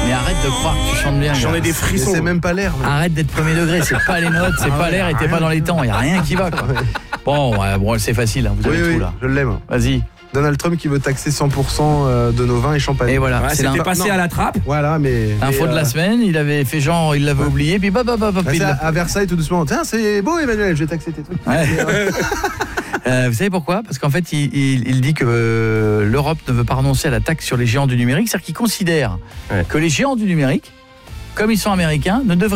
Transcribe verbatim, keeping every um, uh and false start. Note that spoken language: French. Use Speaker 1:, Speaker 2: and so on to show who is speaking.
Speaker 1: Mais arrête de croire que tu chantes bien.
Speaker 2: J'en ai des frissons.
Speaker 3: C'est même pas l'air. Mais...
Speaker 1: Arrête d'être premier degré, c'est pas les notes, c'est
Speaker 3: Ah
Speaker 1: pas
Speaker 3: ouais,
Speaker 1: l'air et t'es
Speaker 3: rien.
Speaker 1: pas dans les temps, il y a rien qui va quoi. Bon, ouais, bon c'est facile, hein, vous
Speaker 3: Oui,
Speaker 1: avez
Speaker 3: oui,
Speaker 1: tout là.
Speaker 3: je l'aime.
Speaker 1: Vas-y.
Speaker 3: Donald Trump qui veut taxer cent pour cent de nos vins et champagne.
Speaker 1: Et voilà,
Speaker 2: Ouais,
Speaker 1: c'est
Speaker 2: c'était
Speaker 1: l'in-
Speaker 2: passé
Speaker 3: non.
Speaker 2: à la trappe.
Speaker 3: Voilà, mais...
Speaker 1: l'info
Speaker 3: mais,
Speaker 1: de la
Speaker 3: euh,
Speaker 1: semaine, il avait fait genre, il l'avait oublié, puis bah bah bah bah.
Speaker 3: bah,
Speaker 1: puis
Speaker 3: c'est
Speaker 1: il
Speaker 3: à,
Speaker 1: l'a-
Speaker 3: à Versailles, tout doucement. Tiens, c'est beau, Emmanuel, je vais taxer tes trucs.
Speaker 1: Ouais.
Speaker 3: Mais, euh,
Speaker 1: Euh, vous savez pourquoi ? Parce qu'en fait, il, il, il dit que euh, l'Europe ne veut pas renoncer à la taxe sur les géants du numérique, c'est-à-dire qu'il considère
Speaker 2: Ouais.
Speaker 1: que les géants du numérique, comme ils sont américains, ne devraient